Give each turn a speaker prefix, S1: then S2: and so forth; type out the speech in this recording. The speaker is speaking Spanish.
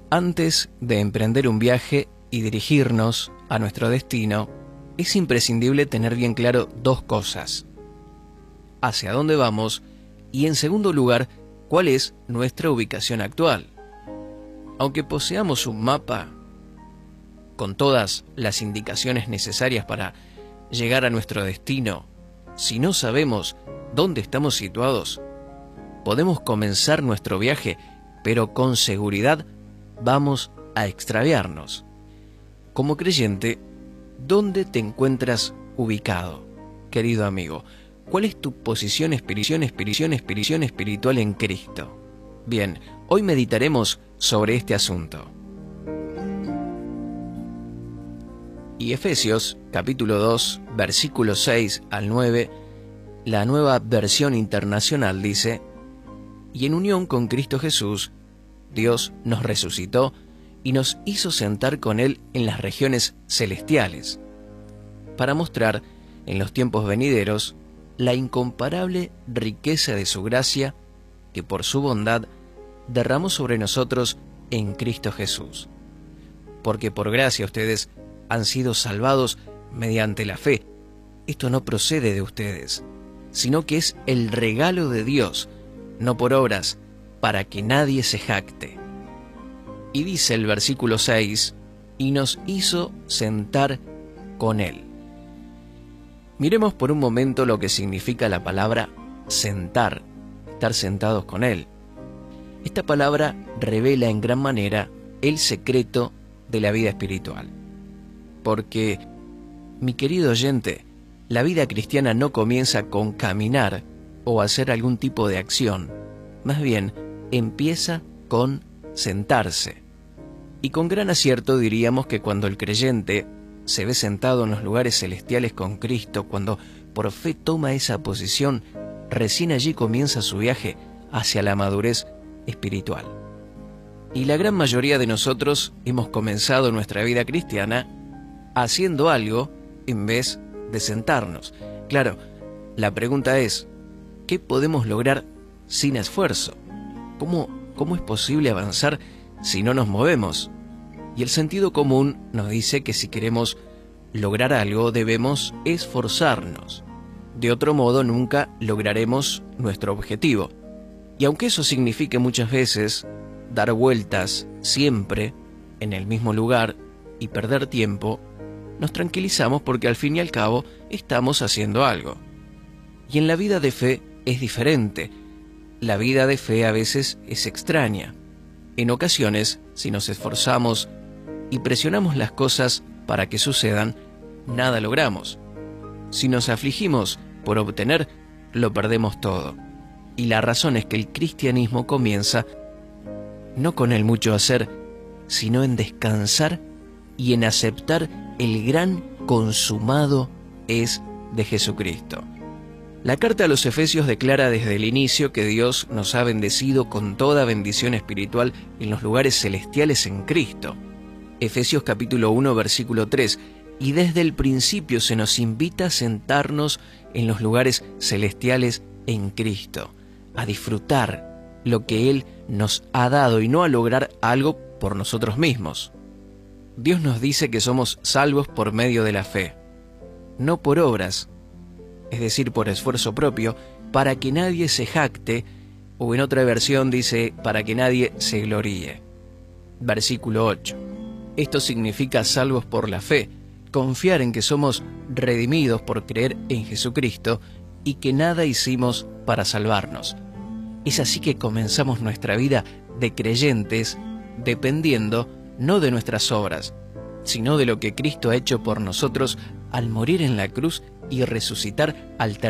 S1: Antes de emprender un viaje y dirigirnos a nuestro destino, es imprescindible tener bien claro dos cosas: hacia dónde vamos y, en segundo lugar, cuál es nuestra ubicación actual. Aunque poseamos un mapa con todas las indicaciones necesarias para llegar a nuestro destino, si no sabemos dónde estamos situados, podemos comenzar nuestro viaje, pero con seguridad vamos a extraviarnos. Como creyente, ¿dónde te encuentras ubicado, querido amigo? ¿Cuál es tu posición espiritual en Cristo? Bien, hoy meditaremos sobre este asunto. Y Efesios, capítulo 2, versículos 6 al 9, la Nueva Versión Internacional dice: «Y en unión con Cristo Jesús, Dios nos resucitó y nos hizo sentar con Él en las regiones celestiales, para mostrar en los tiempos venideros la incomparable riqueza de su gracia que por su bondad derramó sobre nosotros en Cristo Jesús. Porque por gracia ustedes han sido salvados mediante la fe. Esto no procede de ustedes, sino que es el regalo de Dios, no por obras, para que nadie se jacte». Y dice el versículo 6, «y nos hizo sentar con Él». Miremos por un momento lo que significa la palabra sentar, estar sentados con Él. Esta palabra revela en gran manera el secreto de la vida espiritual. Porque, mi querido oyente, la vida cristiana no comienza con caminar o hacer algún tipo de acción. Más bien, empieza con sentarse. Y con gran acierto diríamos que cuando el creyente se ve sentado en los lugares celestiales con Cristo, cuando por fe toma esa posición, recién allí comienza su viaje hacia la madurez espiritual. Y la gran mayoría de nosotros hemos comenzado nuestra vida cristiana haciendo algo en vez de sentarnos. Claro, la pregunta es, ¿qué podemos lograr sin esfuerzo? ¿Cómo es posible avanzar si no nos movemos? Y el sentido común nos dice que si queremos lograr algo debemos esforzarnos. De otro modo nunca lograremos nuestro objetivo. Y aunque eso signifique muchas veces dar vueltas siempre en el mismo lugar y perder tiempo, nos tranquilizamos porque al fin y al cabo estamos haciendo algo. Y en la vida de fe es diferente. La vida de fe a veces es extraña. En ocasiones, si nos esforzamos y presionamos las cosas para que sucedan, nada logramos. Si nos afligimos por obtener, lo perdemos todo. Y la razón es que el cristianismo comienza no con el mucho hacer, sino en descansar y en aceptar el gran consumado es de Jesucristo. La carta a los Efesios declara desde el inicio que Dios nos ha bendecido con toda bendición espiritual en los lugares celestiales en Cristo. Efesios capítulo 1, versículo 3, y desde el principio se nos invita a sentarnos en los lugares celestiales en Cristo, a disfrutar lo que Él nos ha dado y no a lograr algo por nosotros mismos. Dios nos dice que somos salvos por medio de la fe, no por obras, es decir, por esfuerzo propio, para que nadie se jacte, o en otra versión dice, para que nadie se gloríe. Versículo 8. Esto significa salvos por la fe, confiar en que somos redimidos por creer en Jesucristo y que nada hicimos para salvarnos. Es así que comenzamos nuestra vida de creyentes dependiendo no de nuestras obras, sino de lo que Cristo ha hecho por nosotros al morir en la cruz y resucitar al tercer